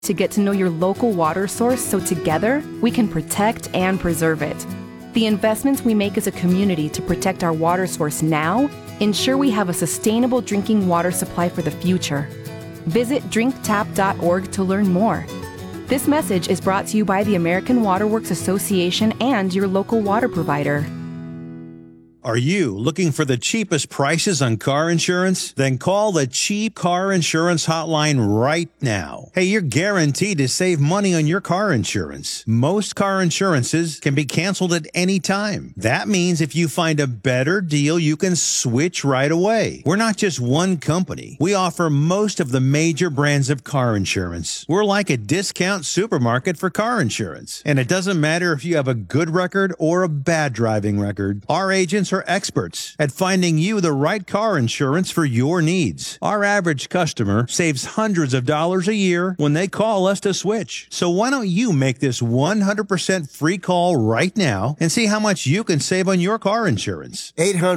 to get to know your local water source so together we can protect and preserve it. The investments we make as a community to protect our water source now ensure we have a sustainable drinking water supply for the future. Visit drinktap.org to learn more. This message is brought to you by the American Water Works Association and your local water provider. Are you looking for the cheapest prices on car insurance? Then call the Cheap Car Insurance Hotline right now. Hey, you're guaranteed to save money on your car insurance. Most car insurances can be canceled at any time. That means if you find a better deal, you can switch right away. We're not just one company. We offer most of the major brands of car insurance. We're like a discount supermarket for car insurance. And it doesn't matter if you have a good record or a bad driving record. Our agents are experts at finding you the right car insurance for your needs. Our average customer saves hundreds of dollars a year when they call us to switch. So why don't you make this 100% free call right now and see how much you can save on your car insurance?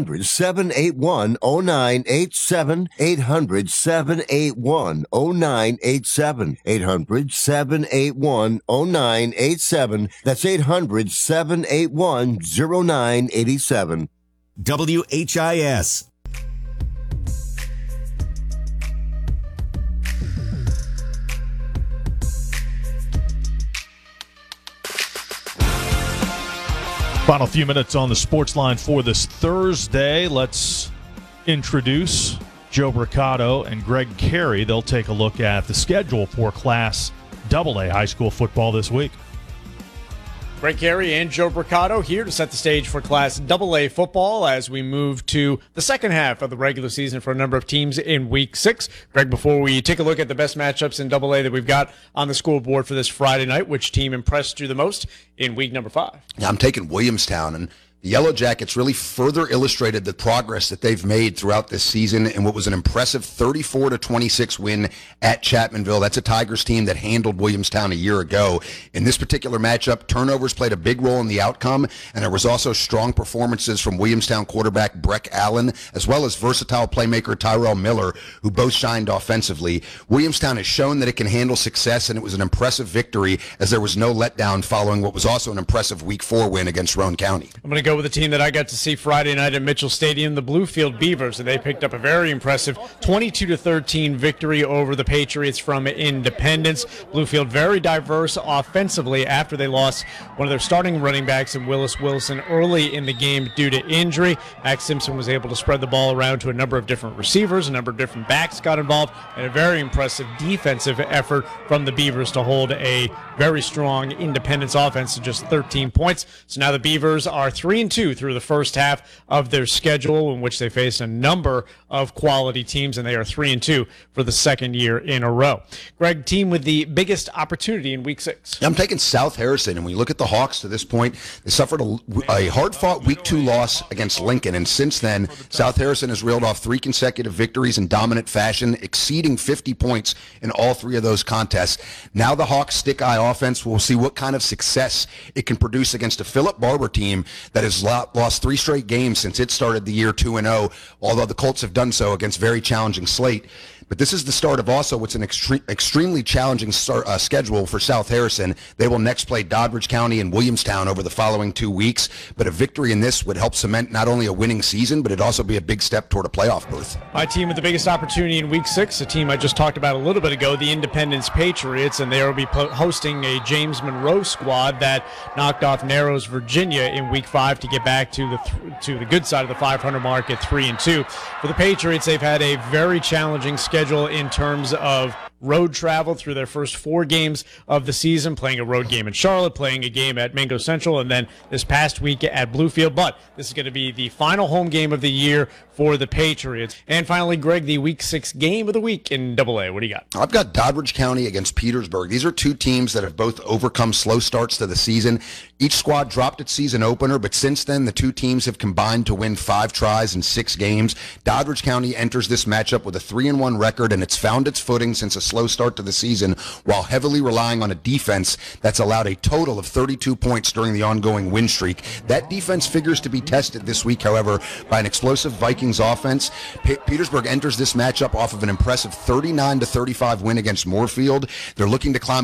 800-781-0987. 800-781-0987. 800-781-0987. That's 800-781-0987. WHIS. Final few minutes on the sports line for this Thursday. Let's introduce Joe Bricado and Greg Carey. They'll take a look at the schedule for Class AA high school football this week. Greg Carey and Joe Bricado here to set the stage for Class AA football as we move to the second half of the regular season for a number of teams in Week 6. Greg, before we take a look at the best matchups in AA that we've got on the scoreboard for this Friday night, which team impressed you the most in week number 5? Yeah, I'm taking Williamstown, and the Yellow Jackets really further illustrated the progress that they've made throughout this season in what was an impressive 34-26 win at Chapmanville. That's a Tigers team that handled Williamstown a year ago. In this particular matchup, turnovers played a big role in the outcome, and there was also strong performances from Williamstown quarterback Breck Allen, as well as versatile playmaker Tyrell Miller, who both shined offensively. Williamstown has shown that it can handle success, and it was an impressive victory as there was no letdown following what was also an impressive Week 4 win against Roane County. I'm going to go with a team that I got to see Friday night at Mitchell Stadium, the Bluefield Beavers, and they picked up a very impressive 22-13 victory over the Patriots from Independence. Bluefield very diverse offensively after they lost one of their starting running backs in Willis Wilson early in the game due to injury. Max Simpson was able to spread the ball around to a number of different receivers, a number of different backs got involved, and a very impressive defensive effort from the Beavers to hold a very strong Independence offense to just 13 points. So now the Beavers are 3-2 through the first half of their schedule, in which they face a number of quality teams, and they are 3-2 for the second year in a row. Greg, team with the biggest opportunity in Week 6. I'm taking South Harrison, and when you look at the Hawks to this point, they suffered a hard-fought Week 2 loss against Lincoln, and since then, South Harrison has reeled off 3 consecutive victories in dominant fashion, exceeding 50 points in all 3 of those contests. Now the Hawks' stick-eye offense will see what kind of success it can produce against a Philip Barber team that has lost 3 straight games since it started the year 2-0, although the Colts have done so against very challenging slate. But this is the start of also what's an extremely challenging schedule for South Harrison. They will next play Doddridge County and Williamstown over the following 2 weeks. But a victory in this would help cement not only a winning season, but it'd also be a big step toward a playoff berth. My team with the biggest opportunity in Week 6, a team I just talked about a little bit ago, the Independence Patriots, and they will be hosting a James Monroe squad that knocked off Narrows, Virginia in Week 5 to get back to the good side of the 500 mark at 3-2. For the Patriots, they've had a very challenging schedule in terms of road travel through their first 4 games of the season, playing a road game in Charlotte, playing a game at Mango Central, and then this past week at Bluefield. But this is going to be the final home game of the year for the Patriots. And finally, Greg, the Week 6 game of the week in AA. What do you got? I've got Doddridge County against Petersburg. These are 2 teams that have both overcome slow starts to the season. Each squad dropped its season opener, but since then, the 2 teams have combined to win 5 tries in 6 games. Doddridge County enters this matchup with a 3-1 record, and it's found its footing since a slow start to the season while heavily relying on a defense that's allowed a total of 32 points during the ongoing win streak. That defense figures to be tested this week, however, by an explosive Vikings offense. Petersburg enters this matchup off of an impressive 39-35 win against Moorfield. They're looking to climb